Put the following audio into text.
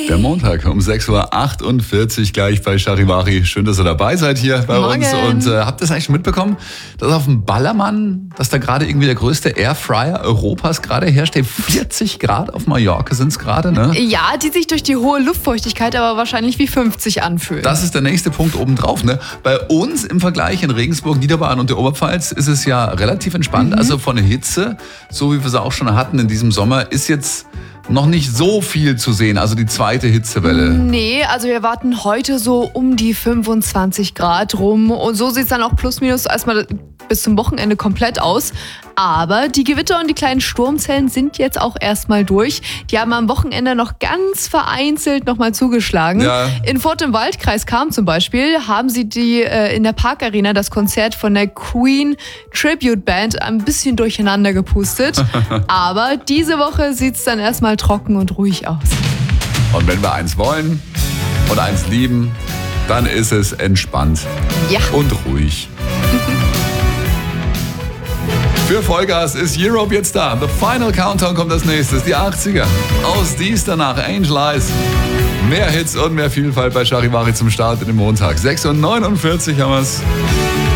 Der Montag um 6.48 Uhr gleich bei Charivari. Schön, dass ihr dabei seid hier bei uns. Und habt ihr es eigentlich schon mitbekommen, dass auf dem Ballermann, dass da gerade irgendwie der größte Airfryer Europas gerade herrscht? 40 Grad auf Mallorca sind es gerade, ne? Ja, die sich durch die hohe Luftfeuchtigkeit aber wahrscheinlich wie 50 anfühlen. Das ist der nächste Punkt obendrauf, ne? Bei uns im Vergleich in Regensburg, Niederbayern und der Oberpfalz ist es ja relativ entspannt. Also von der Hitze, so wie wir sie auch schon hatten in diesem Sommer, ist jetzt noch nicht so viel zu sehen, also die zweite Hitzewelle. Nee, also wir warten heute so um die 25 Grad rum und so sieht es dann auch plus minus erstmal bis zum Wochenende komplett aus. Aber die Gewitter und die kleinen Sturmzellen sind jetzt auch erstmal durch. Die haben am Wochenende noch ganz vereinzelt nochmal zugeschlagen. Ja. In Furt im Waldkreis Cham zum Beispiel haben sie in der Parkarena das Konzert von der Queen Tribute Band ein bisschen durcheinander gepustet. Aber diese Woche sieht es dann erstmal trocken und ruhig aus. Und wenn wir eins wollen und eins lieben, dann ist es entspannt und ruhig. Für Vollgas ist Europe jetzt da. The Final Countdown kommt als nächstes. Die 80er. Aus dies danach Angel Eyes. Mehr Hits und mehr Vielfalt bei Charivari zum Start in den Montag. 6.49 Uhr haben wir's.